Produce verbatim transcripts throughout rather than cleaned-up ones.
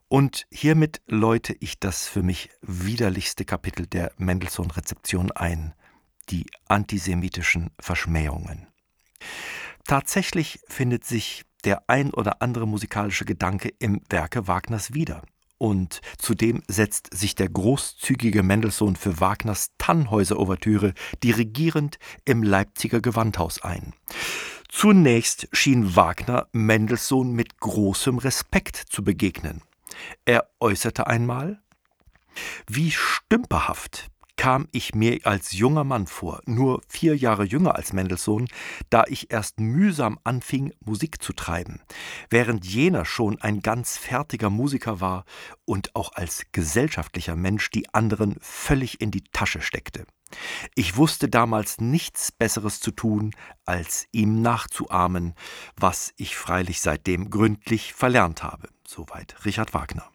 Und hiermit läute ich das für mich widerlichste Kapitel der Mendelssohn-Rezeption ein: die antisemitischen Verschmähungen. Tatsächlich findet sich der ein oder andere musikalische Gedanke im Werke Wagners wieder. Und zudem setzt sich der großzügige Mendelssohn für Wagners Tannhäuser-Ouvertüre dirigierend im Leipziger Gewandhaus ein. Zunächst schien Wagner Mendelssohn mit großem Respekt zu begegnen. Er äußerte einmal: »Wie stümperhaft kam ich mir als junger Mann vor, nur vier Jahre jünger als Mendelssohn, da ich erst mühsam anfing, Musik zu treiben, während jener schon ein ganz fertiger Musiker war und auch als gesellschaftlicher Mensch die anderen völlig in die Tasche steckte. Ich wusste damals nichts Besseres zu tun, als ihm nachzuahmen, was ich freilich seitdem gründlich verlernt habe.« Soweit Richard Wagner.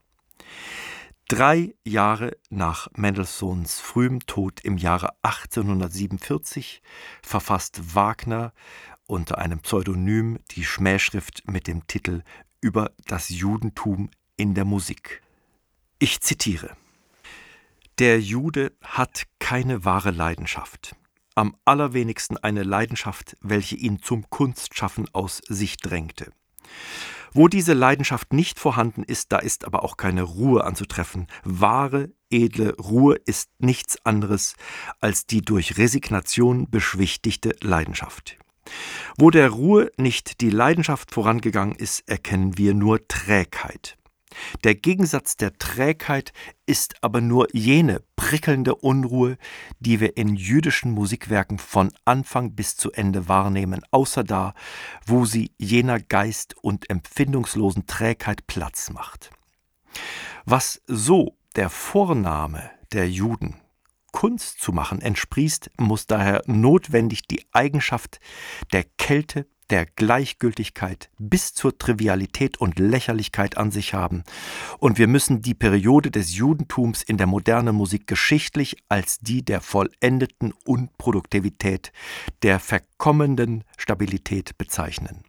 Drei Jahre nach Mendelssohns frühem Tod im Jahre achtzehnhundertsiebenundvierzig verfasst Wagner unter einem Pseudonym die Schmähschrift mit dem Titel »Über das Judentum in der Musik«. Ich zitiere: »Der Jude hat keine wahre Leidenschaft, am allerwenigsten eine Leidenschaft, welche ihn zum Kunstschaffen aus sich drängte. Wo diese Leidenschaft nicht vorhanden ist, da ist aber auch keine Ruhe anzutreffen. Wahre, edle Ruhe ist nichts anderes als die durch Resignation beschwichtigte Leidenschaft. Wo der Ruhe nicht die Leidenschaft vorangegangen ist, erkennen wir nur Trägheit. Der Gegensatz der Trägheit ist aber nur jene prickelnde Unruhe, die wir in jüdischen Musikwerken von Anfang bis zu Ende wahrnehmen, außer da, wo sie jener geist- und empfindungslosen Trägheit Platz macht. Was so der Vornahme der Juden, Kunst zu machen, entsprießt, muss daher notwendig die Eigenschaft der Kälte, der Gleichgültigkeit bis zur Trivialität und Lächerlichkeit an sich haben. Und wir müssen die Periode des Judentums in der modernen Musik geschichtlich als die der vollendeten Unproduktivität, der verkommenen Stabilität bezeichnen.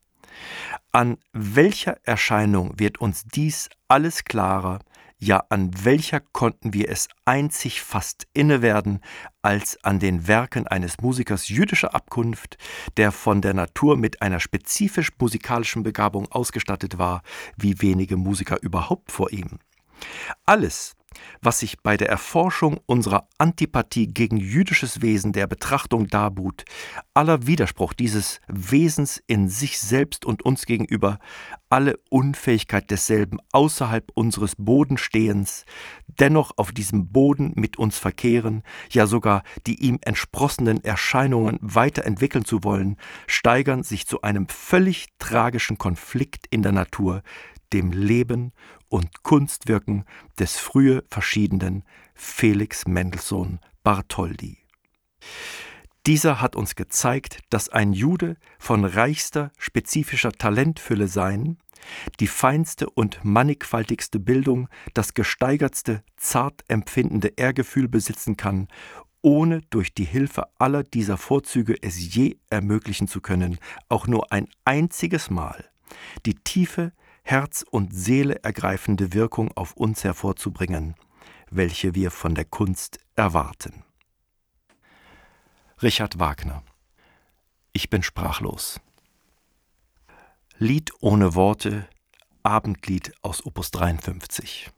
An welcher Erscheinung wird uns dies alles klarer, ja, an welcher konnten wir es einzig fast inne werden, als an den Werken eines Musikers jüdischer Abkunft, der von der Natur mit einer spezifisch musikalischen Begabung ausgestattet war, wie wenige Musiker überhaupt vor ihm. Alles, was sich bei der Erforschung unserer Antipathie gegen jüdisches Wesen der Betrachtung darbot, aller Widerspruch dieses Wesens in sich selbst und uns gegenüber, alle Unfähigkeit desselben außerhalb unseres Bodenstehens, dennoch auf diesem Boden mit uns verkehren, ja sogar die ihm entsprossenen Erscheinungen weiterentwickeln zu wollen, steigern sich zu einem völlig tragischen Konflikt in der Natur, dem Leben und Kunstwirken des frühe verschiedenen Felix Mendelssohn Bartholdy. Dieser hat uns gezeigt, dass ein Jude von reichster spezifischer Talentfülle sein, die feinste und mannigfaltigste Bildung, das gesteigertste, zart empfindende Ehrgefühl besitzen kann, ohne durch die Hilfe aller dieser Vorzüge es je ermöglichen zu können, auch nur ein einziges Mal die tiefe, Herz und Seele ergreifende Wirkung auf uns hervorzubringen, welche wir von der Kunst erwarten. Richard Wagner. Ich bin sprachlos. Lied ohne Worte, Abendlied aus Opus dreiundfünfzig.